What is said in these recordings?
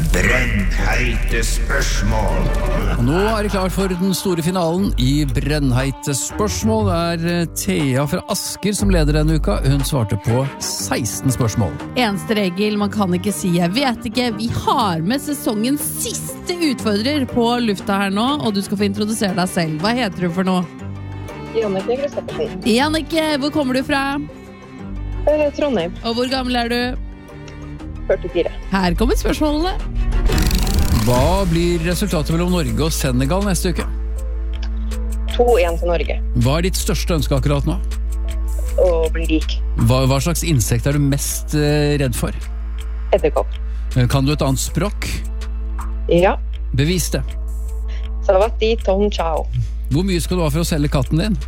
Brennheite spørsmål. Og nå det klart for den store finalen i Brennheite spørsmål. Det Thea fra Asker som leder denne uka. Hun svarte på 16 spørsmål. Eneste regel, man kan ikke si jeg vet ikke. Vi har med sesongens siste utfordrer på lufta her nå, og du skal få introdusere deg selv. Hva heter du for noe? Jannicke Kristoffersen. Jannicke, hvor kommer du fra? Trondheim. Og hvor gammel du? 44. Her kommer spørsmålene. Hva blir resultatet mellom Norge og Senegal neste uke? 2-1 til Norge. Hva ditt største ønske akkurat nå? Å bli rik. Hva slags insekt du mest redd for? Edderkopp. Kan du et annet språk? Ja. Bevis det. Savati Tom Chao. Hvor mye skal du ha for å selge katten din?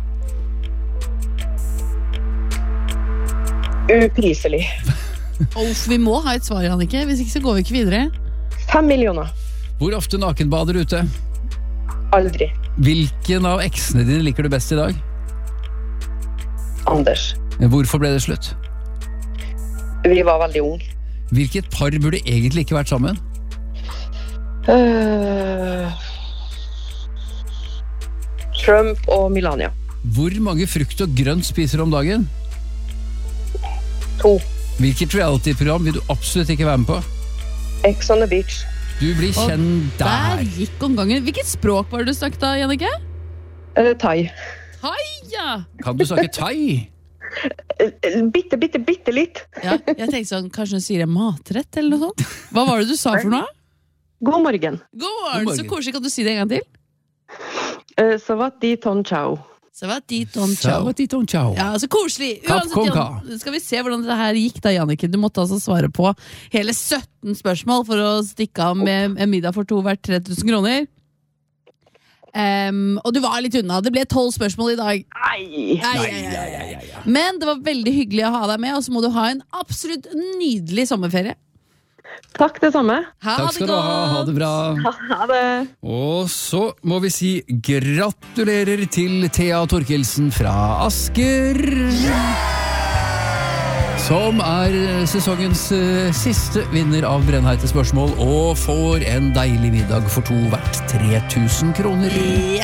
Upriselig. Vi må ha et svar, Jannicke. Hvis ikke så går vi ikke videre. 5 millioner. Hvor ofte nakenbader du ute? Aldri. Hvilken av eksene dine liker du best i dag? Anders. Hvorfor ble det slutt? Vi var veldig unge. Hvilket par burde egentlig ikke vært sammen? Trump og Melania. Hvor mange frukt og grønt spiser du om dagen? 2. Hvilket reality-program vil du absolutt ikke være med på? Ex on the beach. Du blir kjent Der der. gikk omgangen. Hvilket språk var det du snakket da, Jannicke? Thai. Heia! Kan du snakke thai? Bitte litt. Ja, jeg tenkte sånn, kanskje hun sier en matrett eller noe sånt. Hva var det du sa for noe? God morgen. God morgen, så koselig. Kan du si det en gang til? Savati Tom Chao. Savati ton chao. Savati ton chao. Ja, så koselig. Kap Uansett, konka. Jan, skal vi se hvordan det her gikk da, Jannicke. Du måtte altså svare på hele 17 spørsmål for å stikke av med en middag for 2 verdt 3000 kroner. Og du var litt unna. Det ble 12 spørsmål i dag. Nei. Men det var veldig hyggelig å ha deg med, og så må du ha en absolutt nydelig sommerferie. Takk det samme. Takk skal du ha. Ha det bra. Ha det. Og så må vi si gratulerer til Thea Torkelsen fra Asker, som sesongens siste vinner av Brennheite spørsmål, og får en deilig middag for 2 verdt 3000 kroner.